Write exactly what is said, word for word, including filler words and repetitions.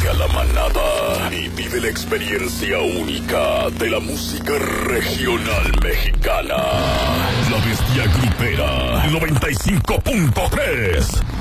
Únete a la manada y vive la experiencia única de la música regional mexicana. La Bestia Grupera noventa y cinco punto tres.